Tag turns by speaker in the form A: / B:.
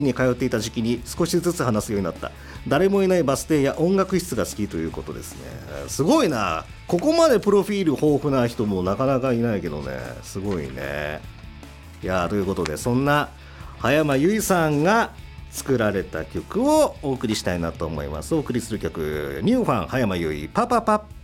A: に通っていた時期に少しずつ話すようになった。誰もいないバス停や音楽室が好きということですね。すごいな。ここまでプロフィール豊富な人もなかなかいないけどね、すごいね。いやということで、そんな葉山由依さんが作られた曲をお送りしたいなと思います。お送りする曲、ニューファン葉山由依パパパ。